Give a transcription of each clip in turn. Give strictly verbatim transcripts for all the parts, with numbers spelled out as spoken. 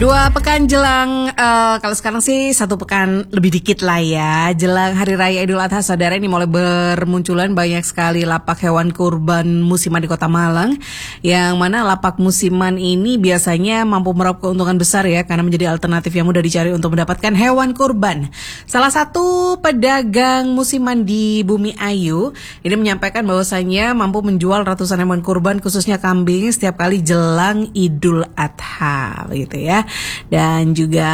Dua pekan jelang, uh, kalau sekarang sih satu pekan lebih dikit lah ya, jelang Hari Raya Idul Adha, saudara, ini mulai bermunculan banyak sekali lapak hewan kurban musiman di Kota Malang, yang mana lapak musiman ini biasanya mampu meraup keuntungan besar ya, karena menjadi alternatif yang mudah dicari untuk mendapatkan hewan kurban. Salah satu pedagang musiman di Bumi Ayu ini menyampaikan bahwasannya mampu menjual ratusan hewan kurban, khususnya kambing, setiap kali jelang Idul Adha, begitu ya. Dan juga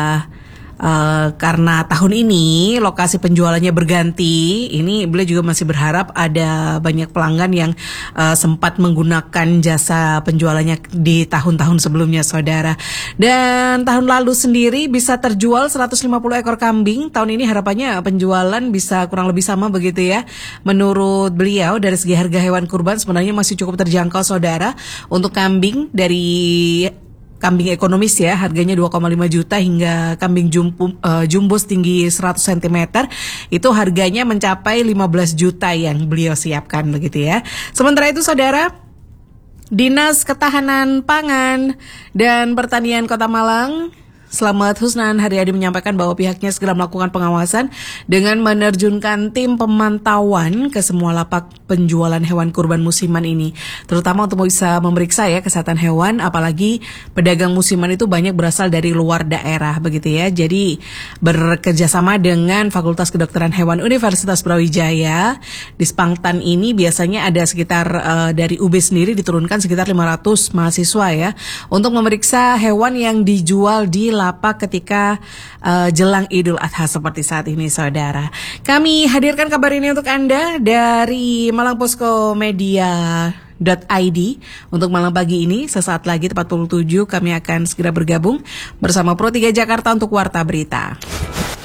uh, karena tahun ini lokasi penjualannya berganti, ini beliau juga masih berharap ada banyak pelanggan yang uh, sempat menggunakan jasa penjualannya di tahun-tahun sebelumnya, saudara. Dan tahun lalu sendiri bisa terjual seratus lima puluh ekor kambing. Tahun ini harapannya penjualan bisa kurang lebih sama, begitu ya. Menurut beliau, dari segi harga hewan kurban sebenarnya masih cukup terjangkau, saudara. Untuk kambing dari kambing ekonomis ya, harganya dua koma lima juta, hingga kambing jumbo, uh, jumbo setinggi seratus sentimeter itu harganya mencapai lima belas juta yang beliau siapkan, begitu ya. Sementara itu, saudara, Dinas Ketahanan Pangan dan Pertanian Kota Malang, Slamet Husnan Haryadi, menyampaikan bahwa pihaknya segera melakukan pengawasan dengan menerjunkan tim pemantauan ke semua lapak penjualan hewan kurban musiman ini, terutama untuk bisa memeriksa ya kesehatan hewan, apalagi pedagang musiman itu banyak berasal dari luar daerah, begitu ya. Jadi bekerjasama dengan Fakultas Kedokteran Hewan Universitas Brawijaya, di Spangtan ini biasanya ada sekitar uh, dari U B sendiri diturunkan sekitar lima ratus mahasiswa ya, untuk memeriksa hewan yang dijual di lapak ketika uh, jelang Idul Adha seperti saat ini, saudara. Kami hadirkan kabar ini untuk Anda dari Malang Posko Media .id untuk malam pagi ini. Sesaat lagi tepat pukul tujuh kami akan segera bergabung bersama Pro tiga Jakarta untuk Warta Berita.